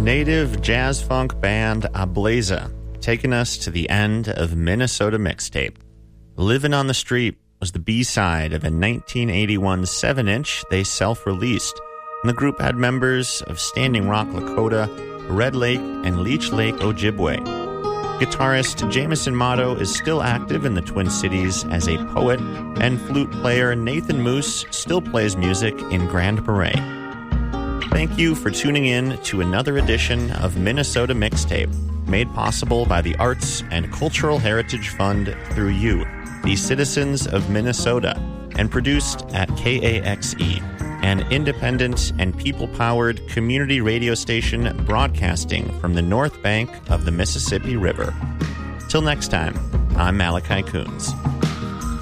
native jazz funk band Ablaza, taking us to the end of Minnesota Mixtape. Livin' on the Street was the B-side of a 1981 7-inch they self-released, and the group had members of Standing Rock Lakota, Red Lake, and Leech Lake Ojibwe. Guitarist Jameson Motto is still active in the Twin Cities as a poet, and flute player Nathan Moose still plays music in Grand Marais. Thank you for tuning in to another edition of Minnesota Mixtape, made possible by the Arts and Cultural Heritage Fund through you, the citizens of Minnesota, and produced at KAXE, an independent and people-powered community radio station broadcasting from the north bank of the Mississippi River. Till next time, I'm Malachi Coons.